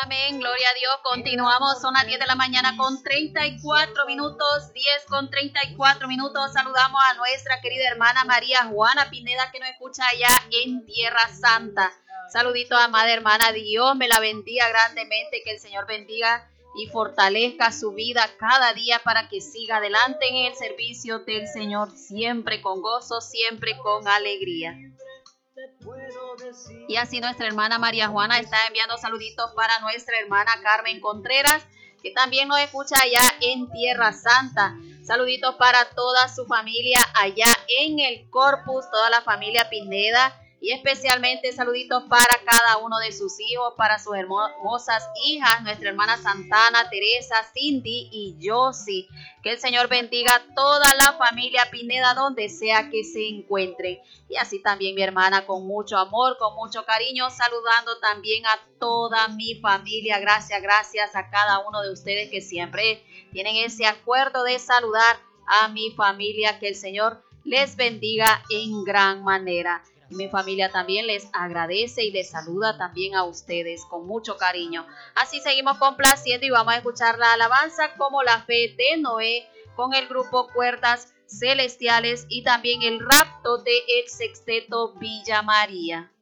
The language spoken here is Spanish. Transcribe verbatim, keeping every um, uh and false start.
Amén, gloria a Dios. Continuamos, son las diez de la mañana con treinta y cuatro minutos, diez con treinta y cuatro minutos. Saludamos a nuestra querida hermana María Juana Pineda, que nos escucha allá en Tierra Santa. Saludito a amada hermana, Dios me la bendiga grandemente, que el Señor bendiga y fortalezca su vida cada día para que siga adelante en el servicio del Señor, siempre con gozo, siempre con alegría. Y así nuestra hermana María Juana está enviando saluditos para nuestra hermana Carmen Contreras, que también nos escucha allá en Tierra Santa. Saluditos para toda su familia allá en el Corpus, toda la familia Pineda. Y especialmente saluditos para cada uno de sus hijos, para sus hermosas hijas, nuestra hermana Santana, Teresa, Cindy y Josie. Que el Señor bendiga a toda la familia Pineda donde sea que se encuentre. Y así también mi hermana con mucho amor, con mucho cariño, saludando también a toda mi familia. Gracias, gracias a cada uno de ustedes que siempre tienen ese acuerdo de saludar a mi familia. Que el Señor les bendiga en gran manera. Mi familia también les agradece y les saluda también a ustedes con mucho cariño. Así seguimos complaciendo y vamos a escuchar la alabanza como la fe de Noé con el grupo Cuerdas Celestiales y también el rapto de el Sexteto Villa María.